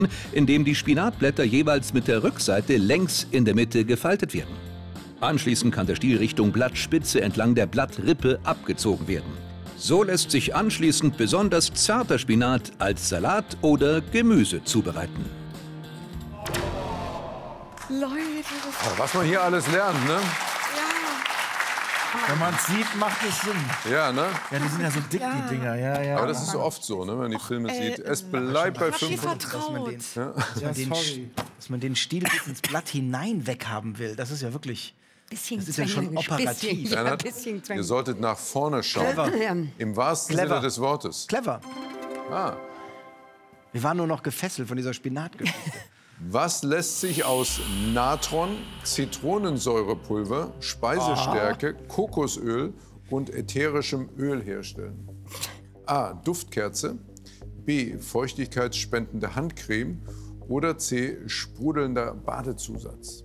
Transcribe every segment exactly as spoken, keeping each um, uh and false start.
indem die Spinatblätter jeweils mit der Rückseite längs in der Mitte gefaltet werden. Anschließend kann der Stiel Richtung Blattspitze entlang der Blattrippe abgezogen werden. So lässt sich anschließend besonders zarter Spinat als Salat oder Gemüse zubereiten. Leute, das was man hier alles lernt, ne? Wenn man es sieht, macht es Sinn. Ja, ne? Ja, die sind ja so dick, ja. die Dinger. Ja, ja. Aber das ist so oft so, ne, wenn man die Filme äh, sieht. Es bleibt bei Ich hab dir fünfhundert. vertraut. Ja, dass, man den, dass man den Stiel bis ins Blatt hinein weghaben will, das ist ja wirklich... Bisschen das ist ja schon operativ. Bisschen, ja, Bernhard, bisschen ihr solltet nach vorne schauen. Clever. Im wahrsten Clever. Sinne des Wortes. Clever. Ah. Wir waren nur noch gefesselt von dieser Spinatgeschichte. Was lässt sich aus Natron, Zitronensäurepulver, Speisestärke, Kokosöl und ätherischem Öl herstellen? A. Duftkerze, B. Feuchtigkeitsspendende Handcreme oder C. Sprudelnder Badezusatz?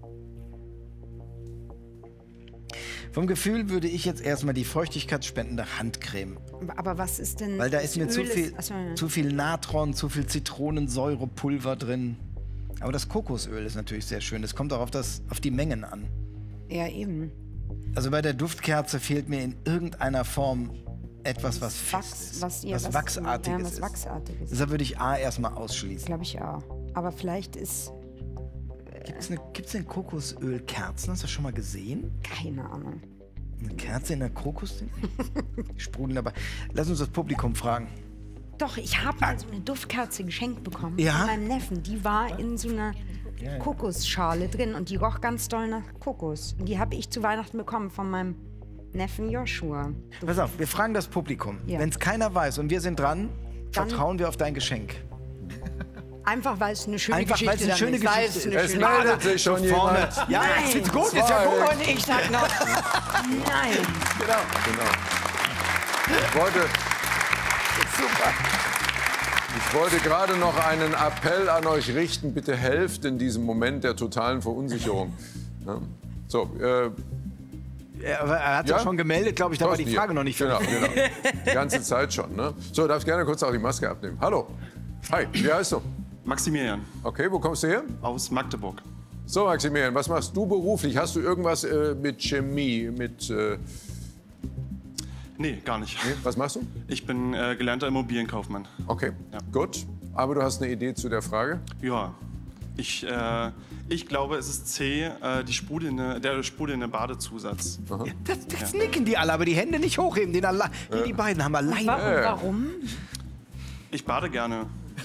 Vom Gefühl würde ich jetzt erstmal die feuchtigkeitsspendende Handcreme. Aber was ist denn... Weil da ist mir das zu Öl viel, ist- achso, ja. zu viel Natron, zu viel Zitronensäurepulver drin. Aber das Kokosöl ist natürlich sehr schön. Es kommt auch auf, das, auf die Mengen an. Ja, eben. Also bei der Duftkerze fehlt mir in irgendeiner Form etwas, was fest Wachs, ist. was, ihr, was, Wachsartiges ja, was ist. Wachsartiges. Deshalb würde ich A erstmal ausschließen. Glaube ich auch. Aber vielleicht ist... Gibt's, eine, gibt's denn Kokosölkerzen? Hast du das schon mal gesehen? Keine Ahnung. Eine Kerze in der Kokos? Die sprudeln dabei. Lass uns das Publikum fragen. Doch, ich habe mal so eine Duftkerze geschenkt bekommen Ja? von meinem Neffen. Die war in so einer Ja, ja. Kokosschale drin und die roch ganz doll nach Kokos. Und die habe ich zu Weihnachten bekommen von meinem Neffen Joshua. Pass auf, wir fragen das Publikum. Ja. Wenn es keiner weiß und wir sind dran, Dann- vertrauen wir auf dein Geschenk. Einfach weil es eine schöne Einfach, weil es Geschichte eine schöne dann ist. Weil Geschichte es eine Es schöne meldet sich schon Vorne. jemand. Ja, Nein. ich find's gut, ist ja Zwei. gut. Und ich sag noch, nein. Genau. Genau. Ich wollte, Super. ich wollte gerade noch einen Appell an euch richten. Bitte helft in diesem Moment der totalen Verunsicherung. Ja. So, äh, Ja, aber er hat Ja? ja schon gemeldet, glaube ich, da war die Thorsten Frage hier. noch nicht Genau, fertig. genau. Die ganze Zeit schon. Ne? So, darfst gerne kurz auch die Maske abnehmen. Hallo. Hi, wie heißt du? Maximilian Okay, wo kommst du her? aus Magdeburg. So, Maximilian, was machst du beruflich? Hast du irgendwas äh, mit Chemie, mit... Äh, Nee, gar nicht. nee, was machst du? Ich bin äh, gelernter Immobilienkaufmann. Okay, Ja. gut. Aber du hast eine Idee zu der Frage? Ja, ich, äh, ich glaube, es ist C, äh, die sprudelnde, der sprudelnde Badezusatz. Das, das nicken die alle, aber die Hände nicht hochheben. Den alle, die, die beiden haben alleine. Warum? Warum? Ich bade gerne.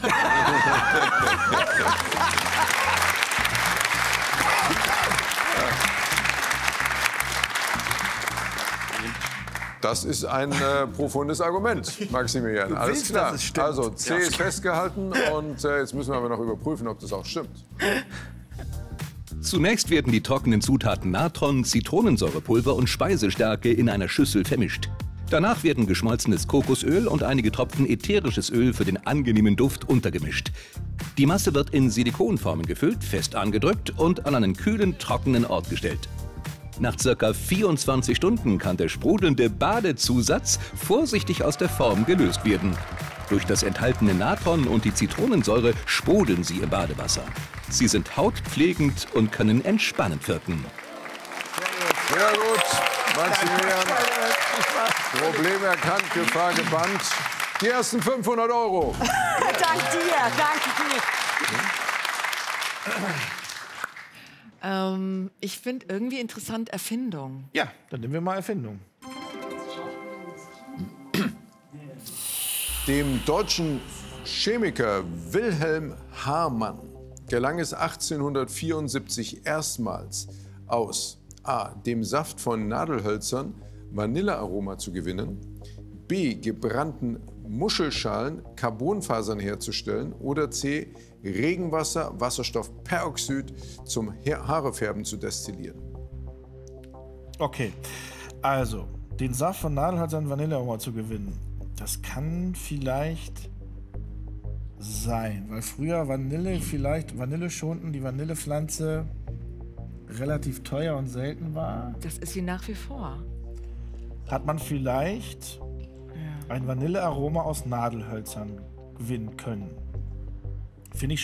Das ist ein äh, profundes Argument, Maximilian. Alles willst, klar. dass es stimmt. Also C ist festgehalten und äh, jetzt müssen wir aber noch überprüfen, ob das auch stimmt. Zunächst werden die trockenen Zutaten Natron, Zitronensäurepulver und Speisestärke in einer Schüssel vermischt. Danach werden geschmolzenes Kokosöl und einige Tropfen ätherisches Öl für den angenehmen Duft untergemischt. Die Masse wird in Silikonformen gefüllt, fest angedrückt und an einen kühlen, trockenen Ort gestellt. Nach circa vierundzwanzig Stunden kann der sprudelnde Badezusatz vorsichtig aus der Form gelöst werden. Durch das enthaltene Natron und die Zitronensäure sprudeln sie im Badewasser. Sie sind hautpflegend und können entspannend wirken. Sehr gut, Maximilian. Problem erkannt, Gefahr gebannt. Die ersten fünfhundert Euro. Dank dir, danke dir. Ähm, ich finde irgendwie interessant Erfindung. Ja, dann nehmen wir mal Erfindung. Dem deutschen Chemiker Wilhelm Hamann gelang es achtzehnhundertvierundsiebzig erstmals aus A. dem Saft von Nadelhölzern Vanillearoma zu gewinnen, B. gebrannten Muschelschalen Carbonfasern herzustellen oder C. Regenwasser, Wasserstoffperoxid zum Ha- Haarefärben zu destillieren. Okay, also den Saft von Nadelhölzern Vanillearoma zu gewinnen, das kann vielleicht sein, weil früher Vanille vielleicht, Vanille schonten, die Vanillepflanze relativ teuer und selten war, Das ist sie nach wie vor. hat man vielleicht ein Vanillearoma aus Nadelhölzern gewinnen können. Finde ich